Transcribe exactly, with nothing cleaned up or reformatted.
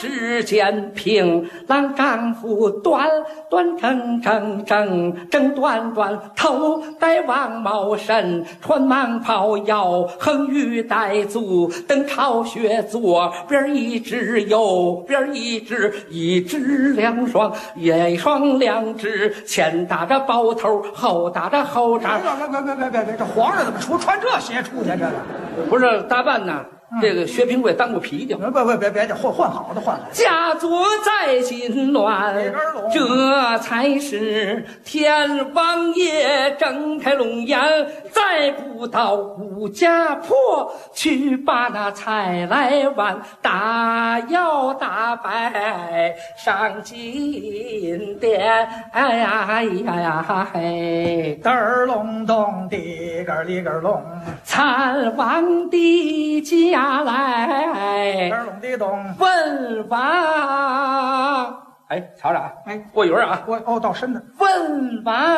之间，平栏杆斧短短正正正正短短，头戴王帽身，穿蟒袍腰横玉带足，登朝靴左边一只右边一只，一只两双，一双两只，前打着包头，后打着后掌。 别别别别别别，这皇上怎么出穿这鞋出去？这个不是大半呢。这个薛平贵当过皮条， 别别别别，得换换好的换好的。 家作在心乱，这才是天王爷睁开龙眼，再不到顾家坡去把那财来挽，大摇大摆上金殿。哎呀哎呀呀嘿， 嘚儿隆咚，滴个哩个隆， 参王的家。下来， 咚滴咚， 问王，哎，瞧着啊， 哎， 过一会儿啊， 我哦，到身子， 问王。